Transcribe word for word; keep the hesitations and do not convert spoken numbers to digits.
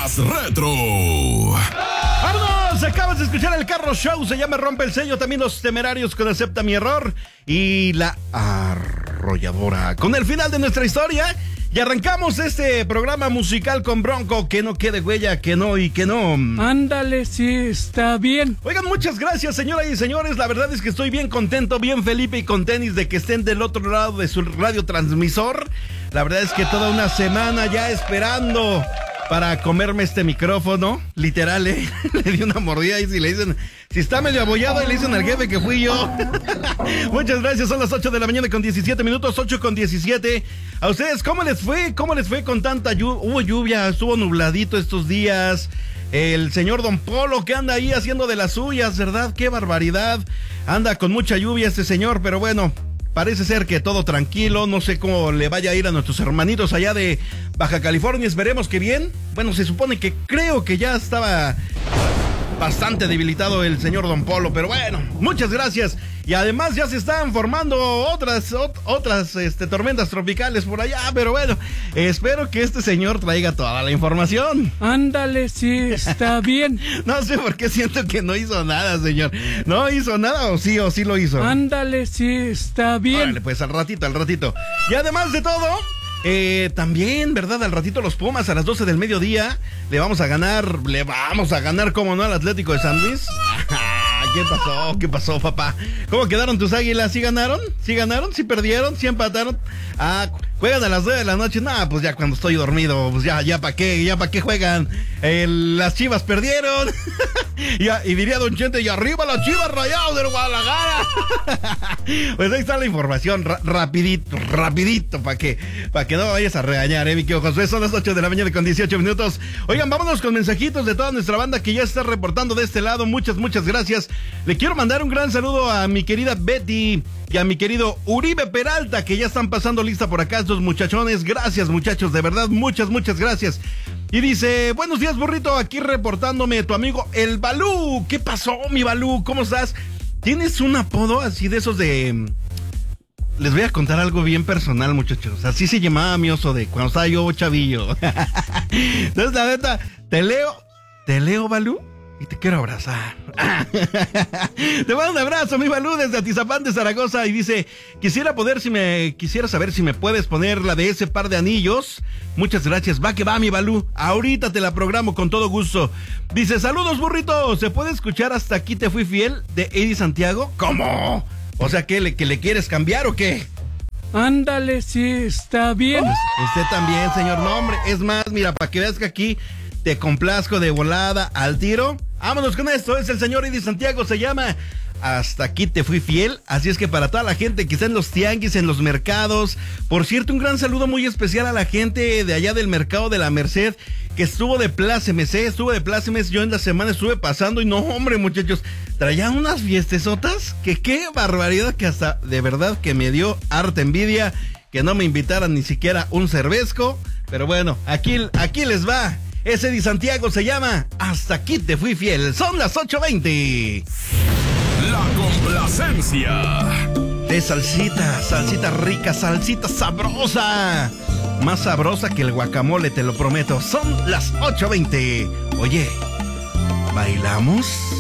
más retro. ¡Vámonos! Acabas de escuchar el Carro Show, se llama Rompe el Sello, también Los Temerarios con Acepta Mi Error y La Arrolladora. Con el final de nuestra historia, y arrancamos este programa musical con Bronco, que no quede huella, que no y que no. Ándale, sí, está bien. Oigan, muchas gracias, señoras y señores. La verdad es que estoy bien contento, bien Felipe y con tenis de que estén del otro lado de su radiotransmisor. La verdad es que toda una semana ya esperando para comerme este micrófono, literal, ¿eh? Le di una mordida y si le dicen, si está medio abollado, y le dicen al jefe que fui yo. Muchas gracias, son las ocho de la mañana con diecisiete minutos, ocho con diecisiete. A ustedes, ¿cómo les fue? ¿Cómo les fue con tanta lluvia? Hubo lluvia, estuvo nubladito estos días. El señor Don Polo que anda ahí haciendo de las suyas, ¿verdad? ¡Qué barbaridad! Anda con mucha lluvia este señor, pero bueno, parece ser que todo tranquilo. No sé cómo le vaya a ir a nuestros hermanitos allá de Baja California. Esperemos que bien. Bueno, se supone que creo que ya estaba bastante debilitado el señor Don Polo, pero bueno, muchas gracias. Y además ya se están formando otras ot- otras este, tormentas tropicales por allá, pero bueno, espero que este señor traiga toda la información. Ándale, sí, está bien. No sé por qué siento que no hizo nada, señor. ¿No hizo nada o sí o sí lo hizo? Ándale, sí, está bien. Órale, pues al ratito, al ratito. Y además de todo, eh, también, ¿verdad? Al ratito los Pumas a las doce del mediodía le vamos a ganar, le vamos a ganar, ¿cómo no? Al Atlético de San Luis. ¿Qué pasó? ¿Qué pasó, papá? ¿Cómo quedaron tus águilas? ¿Sí ganaron? ¿Sí ganaron? ¿Sí perdieron? ¿Sí empataron? Ah, juegan a las nueve de la noche. Nah, pues ya cuando estoy dormido, pues ya, ya para qué, ya para qué juegan. Eh, las Chivas perdieron. y, y diría Don Chente, y arriba las Chivas Rayados del Guadalajara. Pues ahí está la información, ra- rapidito, rapidito, para que, para que no vayas a regañar, eh, mi querido Josué. Son las ocho de la mañana con dieciocho minutos. Oigan, vámonos con mensajitos de toda nuestra banda que ya está reportando de este lado. Muchas, muchas gracias. Le quiero mandar un gran saludo a mi querida Betty y a mi querido Uribe Peralta, que ya están pasando lista por acá estos muchachones. Gracias, muchachos, de verdad, muchas, muchas gracias. Y dice, buenos días, burrito, aquí reportándome tu amigo el Balú. ¿Qué pasó, mi Balú? ¿Cómo estás? ¿Tienes un apodo así de esos de...? Les voy a contar algo bien personal, muchachos. Así se llamaba mi oso de cuando estaba yo chavillo. Entonces, la neta, te leo, te leo, Balú, y te quiero abrazar. Te mando un abrazo, mi Balú, desde Atizapán de Zaragoza. Y dice, quisiera poder, si me, quisiera saber si me puedes poner la de ese par de anillos. Muchas gracias, va que va, mi Balú. Ahorita te la programo con todo gusto. Dice, saludos, burrito. ¿Se puede escuchar Hasta Aquí Te Fui Fiel de Eddie Santiago? ¿Cómo? O sea, ¿qué, le, que le quieres cambiar o qué? Ándale, sí, está bien. Pues usted también, señor. No, hombre, es más, mira, para que veas que aquí te complazco de volada al tiro. Vámonos con esto, es el señor Eddie Santiago, se llama Hasta Aquí Te Fui Fiel. Así es que para toda la gente que está en los tianguis, en los mercados. Por cierto, un gran saludo muy especial a la gente de allá del mercado de la Merced, que estuvo de plácemes, ¿eh? Estuvo de plácemes, yo en la semana estuve pasando y no, hombre, muchachos, traían unas fiestesotas, que qué barbaridad, que hasta de verdad que me dio harta envidia que no me invitaran ni siquiera un cervezco. Pero bueno, aquí, aquí les va. Ese Eddie Santiago se llama Hasta Aquí Te Fui Fiel. Son las ocho veinte. La complacencia. De salsita, salsita rica, salsita sabrosa. Más sabrosa que el guacamole, te lo prometo. Son las ocho veinte. Oye, ¿bailamos?